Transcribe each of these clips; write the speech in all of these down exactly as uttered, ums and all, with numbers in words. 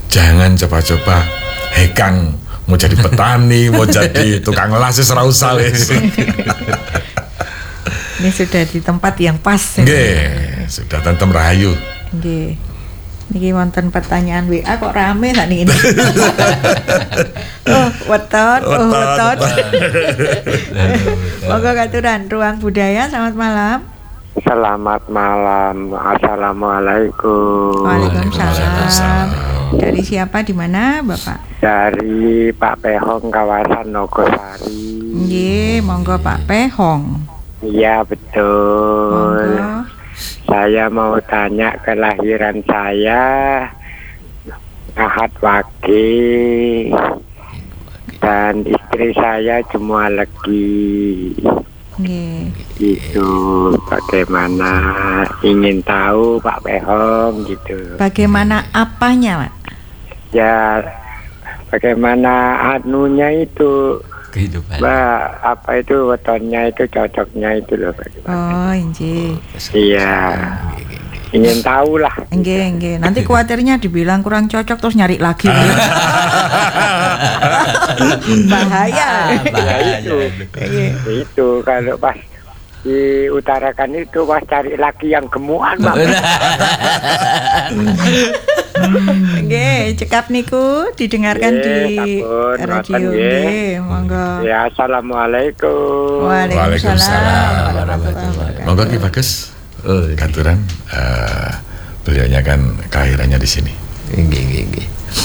jangan coba-coba hekang mau jadi petani, mau jadi tukang las ora usah wis. Ini sudah di tempat yang pas. Nggih, sudah tentem rahayu. Nggih. Niki wonten pertanyaan W A kok rame sak niki. Oh, wetot, oh wetot. Monggo katuran Ruang Budaya, selamat malam. Selamat malam. Assalamualaikum. Waalaikumsalam. Dari siapa, di mana, Bapak? Dari Pak Pehong, kawasan Nogosari. Nggih, monggo Pak Pehong. Iya, betul. Monggo. Saya mau tanya kelahiran saya Ahad Wage dan istri saya Jumualegi. Nggih. Itu bagaimana, ingin tahu Pak Pehong gitu. Bagaimana apanya, Pak? Ya, bagaimana anunya itu kehidupan. Mbak, apa itu wetonnya itu cocoknya itu loh. Oh, nggih. Iya. Ingin tahu lah. Nggih, nggih. Nanti kuatirnya dibilang kurang cocok terus nyari lagi. Bahaya. Ya, itu. Itu kalau pas diutarakan itu pas cari laki yang gemukan, Mbak. Nggih, cekap niku didengarkan di radio nggih, monggo. Ya, assalamualaikum. Waalaikumsalam. Monggo Ki Bagus. Oh, katuran uh, beliaunya kan kelahirannya di sini. Nggih, nggih, nggih.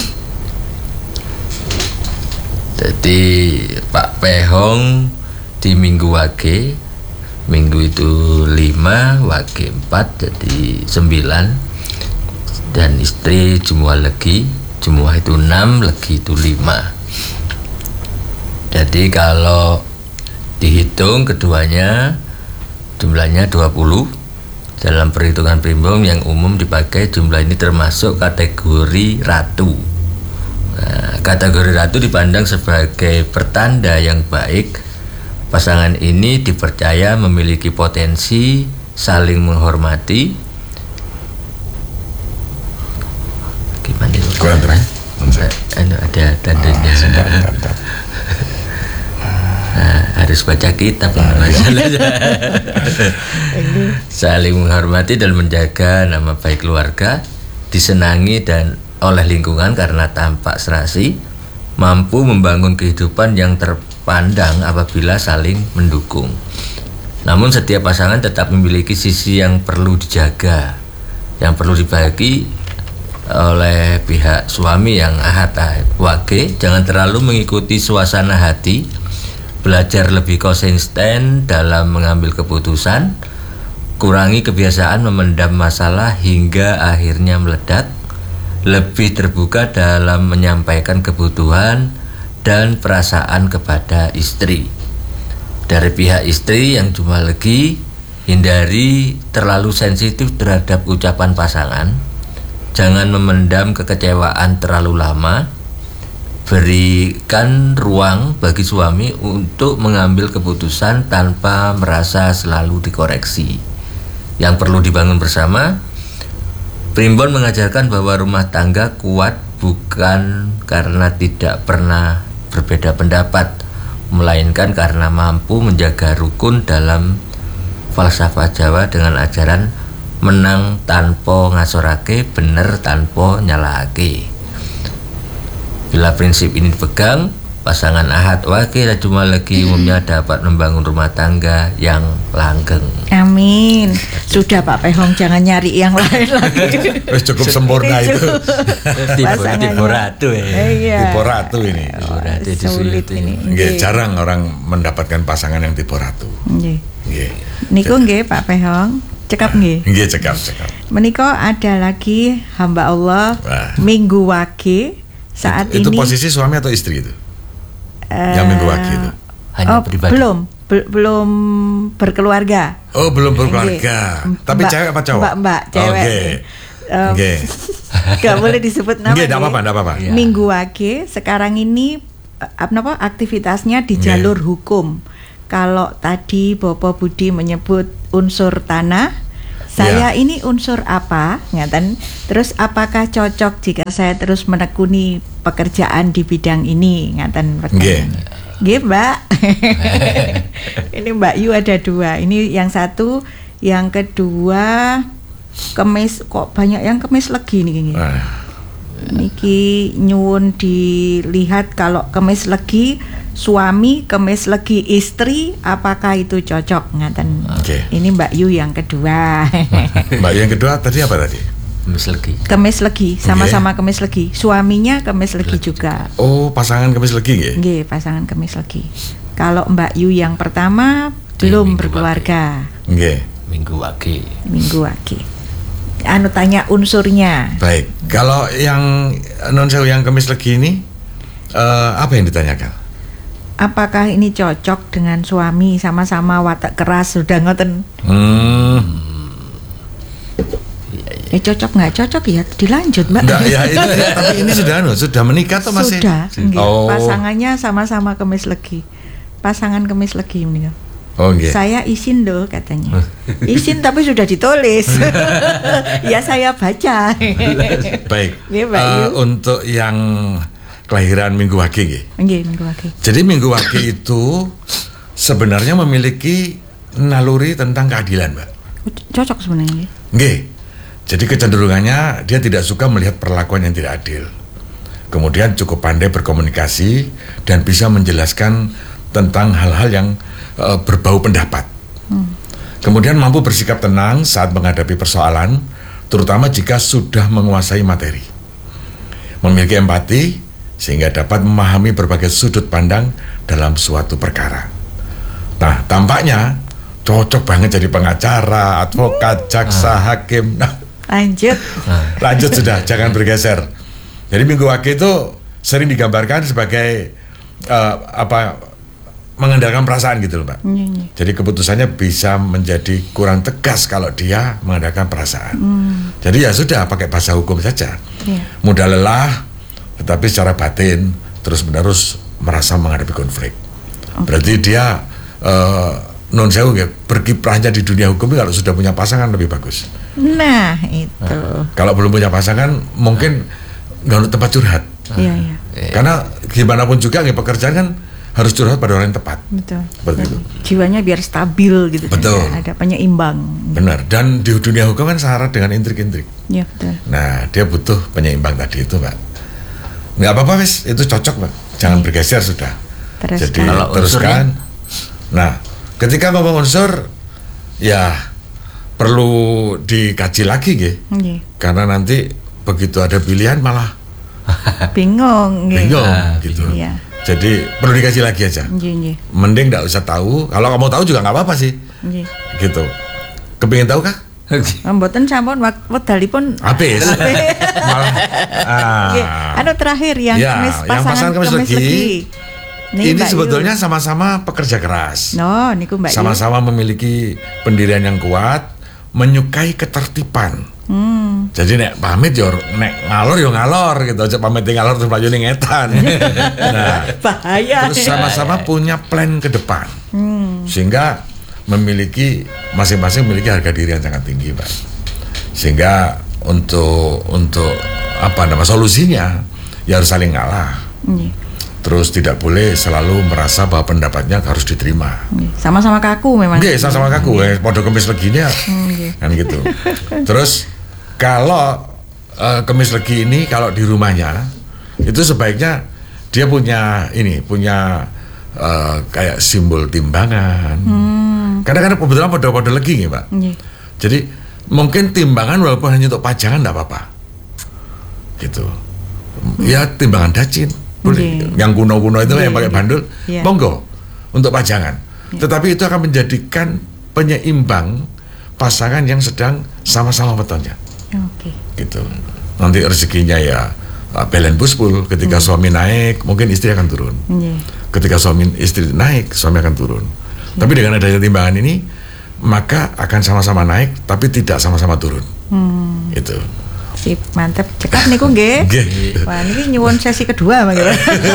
Jadi Pak Pehong di Minggu Wage, Minggu itu lima, Wage empat, jadi sembilan. Dan istri Jumualegi, Jumuah itu enam, Legi itu lima. Jadi kalau dihitung keduanya jumlahnya dua puluh. Dalam perhitungan primbon yang umum dipakai, jumlah ini termasuk kategori ratu. Nah, kategori ratu dipandang sebagai pertanda yang baik. Pasangan ini dipercaya memiliki potensi saling menghormati. Gimana itu? Kurang terang. Anu ada tandanya. Nah, harus baca kitab lah masalahnya. Saling menghormati dan menjaga nama baik keluarga, disenangi dan oleh lingkungan karena tampak serasi, mampu membangun kehidupan yang terpandang apabila saling mendukung. Namun setiap pasangan tetap memiliki sisi yang perlu dijaga, yang perlu dibagi oleh pihak suami yang Ahad Wage. Jangan terlalu mengikuti suasana hati, belajar lebih konsisten dalam mengambil keputusan, kurangi kebiasaan memendam masalah hingga akhirnya meledak, lebih terbuka dalam menyampaikan kebutuhan dan perasaan kepada istri. Dari pihak istri yang cuma lagi, hindari terlalu sensitif terhadap ucapan pasangan, jangan memendam kekecewaan terlalu lama. Berikan ruang bagi suami untuk mengambil keputusan tanpa merasa selalu dikoreksi. Yang perlu dibangun bersama, Primbon mengajarkan bahwa rumah tangga kuat bukan karena tidak pernah berbeda pendapat, melainkan karena mampu menjaga rukun dalam falsafah Jawa dengan ajaran menang tanpa ngasorake, bener tanpa nyalahake. Bila prinsip ini dipegang, pasangan Ahad Wage dan Jumualegi umumnya dapat membangun rumah tangga yang langgeng. Amin. Sudah Pak Pehong, jangan nyari yang lain lagi. Wis cukup sempurna itu. Tipe ratu ya. Iya. Tipe ratu ini. Oh, sulit ini. Nggih, jarang orang mendapatkan pasangan yang tipe ratu. Nggih. Nggih. Niku nggih Pak Pehong. Cekap nggih. Nggih, cekap, cekap. Menika ada lagi hamba Allah Wah. Minggu Wage saat itu, ini. Itu posisi suami atau istri itu? Uh, yang Minggu Wage itu. Hanya oh, pribadi. belum, be- belum berkeluarga. Oh, belum berkeluarga. Nggih. Tapi Mbak, cewek apa cowok? Mbak-mbak, cewek. Oke. Um, Nggih. Gak boleh disebut nama. Nggih, enggak apa-apa, enggak apa-apa. Iya. Minggu Wage sekarang ini apa aktivitasnya di jalur hukum. Kalau tadi Bapak Budi menyebut unsur tanah, Saya Ya. ini unsur apa, ngaten. Terus apakah cocok jika saya terus menekuni pekerjaan di bidang ini, ngaten. Nggih. Nggih, Mbak. Ini Mbak Yu ada dua. Ini yang satu, yang kedua kemis, kok banyak yang kemis legi nih nggih. Ah, Niki nyuwun dilihat kalau kemis legi suami, kemis legi istri, apakah itu cocok, ngaten. Oke. Ini Mbak Yu yang kedua. Mbak yang kedua tadi apa tadi? Kemis legi. Kemis legi, sama-sama kemis legi. Suaminya kemis legi juga. Oh, pasangan kemis legi nggih. Nggih, pasangan kemis legi. Kalau Mbak Yu yang pertama belum minggu berkeluarga. Nggih. Minggu wage. Minggu lagi. Anu tanya unsurnya. Baik. Kalau yang non sewu yang kemis legi ini eh, apa yang ditanyakan? Apakah ini cocok dengan suami, sama-sama watak keras, sudah ngoten. Hmm. Eh cocok nggak cocok ya dilanjut, Mbak. Enggak ya, itu, tapi ini sudah anu, sudah menikah atau masih? Sudah, nggih. Oh. Pasangannya sama-sama kemis legi. Pasangan kemis legi meninggal. Oh, nggih. Saya izin loh katanya. Izin tapi sudah ditulis. Ya saya baca. Baik. Nggih, Mbak Eh, Yu. untuk yang kelahiran Minggu Wage nggih. Nggih, minggu lagi. Jadi Minggu Wage itu sebenarnya memiliki naluri tentang keadilan, Mbak. Cocok sebenarnya. Nggih. Jadi kecenderungannya dia tidak suka melihat perlakuan yang tidak adil. Kemudian cukup pandai berkomunikasi dan bisa menjelaskan tentang hal-hal yang uh, berbau pendapat. Hmm. Kemudian mampu bersikap tenang saat menghadapi persoalan, terutama jika sudah menguasai materi. Memiliki empati sehingga dapat memahami berbagai sudut pandang dalam suatu perkara. Nah, tampaknya cocok banget jadi pengacara, advokat, jaksa, hakim. Nah, Lanjut. lanjut sudah, jangan bergeser. Jadi Minggu Wage itu sering digambarkan sebagai uh, apa mengandalkan perasaan gitu loh, Pak. Iya, iya. Jadi keputusannya bisa menjadi kurang tegas kalau dia mengandalkan perasaan. Hmm. Jadi ya sudah pakai bahasa hukum saja. Iya. Mudah lelah, tetapi secara batin terus-menerus merasa menghadapi konflik. Oke. Berarti dia uh, non sewu ya, berkiprahnya di dunia hukum kalau sudah punya pasangan lebih bagus. Nah, itu. Kalau belum punya pasangan mungkin nggak ada tempat curhat. Iya, iya. Karena gimana pun juga ya, pekerjaan kan harus curhat pada orang yang tepat. Betul. Seperti itu. Jiwanya biar stabil gitu. Betul. Saja. Ada penyeimbang. Benar. Dan di dunia hukum kan syarat dengan intrik-intrik. Iya, betul. Nah, dia butuh penyeimbang tadi itu, Pak. Nggak apa-apa, wis. Itu cocok, Pak. Jangan Iya. bergeser sudah. Teruskan. Jadi Kalau teruskan. Nah, ketika ngomong unsur, ya perlu dikaji lagi, nggih. Nggih. Karena nanti begitu ada pilihan malah Bingung. nggih. bingung, Ah, gitu. Iya. Jadi perlu dikaji lagi aja. Nggih, nggih. Mending nggak usah tahu. Kalau kamu tahu juga nggak apa-apa sih, Nggih. gitu. Kepingin tahu kah? Mboten sampun wak- wedalipun Habis. Malah. Ah. Nggih. Anu terakhir yang Ya, kemis yang pasangan pasangan kemis kemis legi. legi. Nih, Ini Mbak Yu. sebetulnya sama-sama pekerja keras. No, niku Mbak Yu. Sama-sama memiliki pendirian yang kuat, menyukai ketertiban. Hmm. Jadi nek pamit yo nek ngalor yo ngalor gitu aja, pamit ngalor terus mlayu ning ngetan. Nah, Bahaya. terus sama-sama punya plan ke depan. Hmm. Sehingga memiliki masing-masing memiliki harga diri yang sangat tinggi, Pak. Sehingga untuk untuk apa nama solusinya ya harus saling ngalah. Nggih. Terus tidak boleh selalu merasa bahwa pendapatnya harus diterima. Nggih. Sama-sama kaku memang. Nggih, sama-sama kaku, eh, podo kemis legine Nggih. kan gitu. Terus kalau uh, kemis legi ini kalau di rumahnya itu sebaiknya dia punya ini, punya uh, kayak simbol timbangan. Hmm. Kadang-kadang kebetulan podo-podo legi nih, Pak. Nggih. Jadi mungkin timbangan walaupun hanya untuk pajangan enggak apa-apa. Gitu. Ya timbangan dacin. Boleh. Nggih. Yang kuno-kuno itu Nggih, yang pakai nggih. bandul, Iya. monggo untuk pajangan. Tetapi itu akan menjadikan penyeimbang pasangan yang sedang sama-sama wetonnya. Oke. Gitu. Nanti rezekinya ya uh, belen buspul. Ketika Hmm. suami naik, mungkin istri akan turun. Nggih. Ketika suami istri naik, suami akan turun. Tapi dengan adanya timbangan ini, maka akan sama-sama naik, tapi tidak sama-sama turun. Hmm. Itu. Sip, mantep. Cekap niku nggih. Nggih. Wah, niki nyuwun sesi kedua mangga.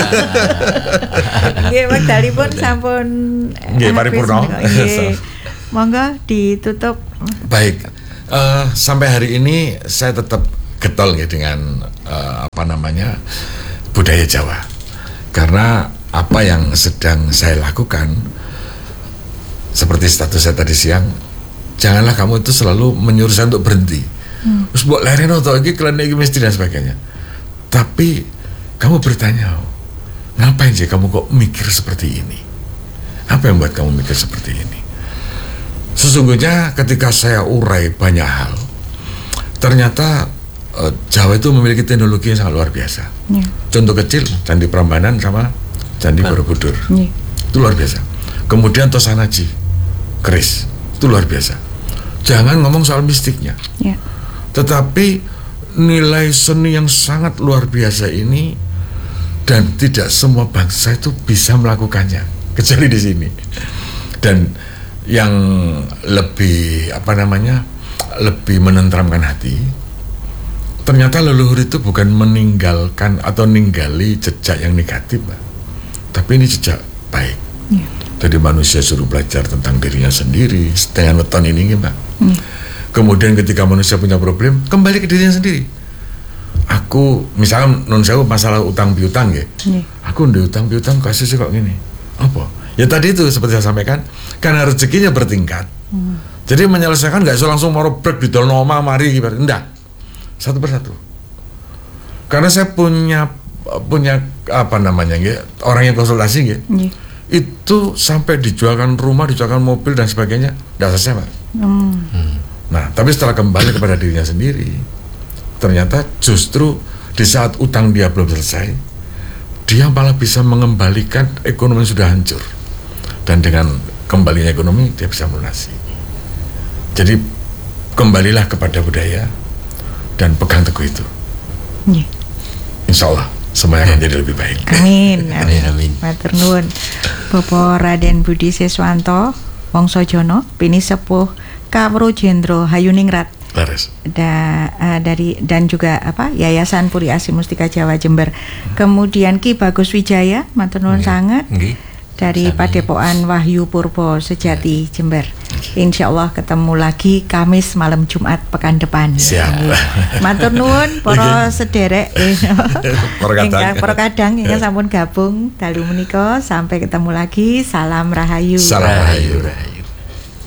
Nggih, wekdalipun sampun Nggih, habis paripurna. niku. Nggih. Monggo ditutup. Baik. uh, sampai hari ini saya tetap getol ya dengan uh, apa namanya budaya Jawa, karena apa yang sedang saya lakukan seperti status saya tadi siang, janganlah kamu itu selalu menyuruh saya untuk berhenti. Hmm. Terus buat leren atau lagi kalian lagi mesti dan sebagainya. Tapi kamu bertanya, ngapain sih kamu kok mikir seperti ini? Apa yang buat kamu mikir seperti ini? Sesungguhnya ketika saya urai banyak hal, ternyata uh, Jawa itu memiliki teknologi yang sangat luar biasa. Yeah. Contoh kecil, Candi Prambanan sama Candi Borobudur, yeah. itu luar biasa. Kemudian Tosanaji, keris, itu luar biasa. Jangan ngomong soal mistiknya, yeah. tetapi nilai seni yang sangat luar biasa ini, dan tidak semua bangsa itu bisa melakukannya, kecuali di sini. Dan yang lebih apa namanya, lebih menenteramkan hati, ternyata leluhur itu bukan meninggalkan atau ninggali jejak yang negatif, Mbak, tapi ini jejak baik. Yeah. Jadi manusia suruh belajar tentang dirinya sendiri dengan weton ini, Mbak. Mm. Kemudian ketika manusia punya problem, kembali ke dirinya sendiri. Aku misalnya non sewu masalah utang piutang ya. Yeah. Aku ndek utang piutang kasusnya kok gini. Apa? Ya tadi itu seperti saya sampaikan, karena rezekinya bertingkat. Mm. Jadi menyelesaikan nggak langsung mau break di dolno oma mari gitu. Enggak. Satu persatu. Karena saya punya punya apa namanya ya, orang yang konsultasi ya. Yeah. Itu sampai dijualkan rumah, dijualkan mobil dan sebagainya, tidak selesai, Pak. Hmm. Nah, tapi setelah kembali kepada dirinya sendiri, ternyata justru di saat utang dia belum selesai, dia malah bisa mengembalikan ekonomi yang sudah hancur, dan dengan kembalinya ekonomi dia bisa melunasi. Jadi kembalilah kepada budaya dan pegang teguh itu. Yeah. Insya Allah semuanya akan jadi lebih baik. Amin. Amin. Amin. Matur nuwun. Bapak Raden Budi Siswanto Wongso Jono, Pini Sepuh Kawru Jendro Hayuningrat. Laris. Da, uh, dari dan juga apa Yayasan Puri Asi Mustika Jawa Jember. Hmm. Kemudian Ki Bagus Wijaya, matur nuwun sangat. Okay. Dari Padepokan Wahyu Purbo Sejati Jember. Insya Allah ketemu lagi Kamis malam Jumat pekan depan. Siap. Matur nuwun para sederek ingkang para kadang ingkang sampun gabung dalu menika, sampai ketemu lagi. Salam Rahayu. Salam Rahayu.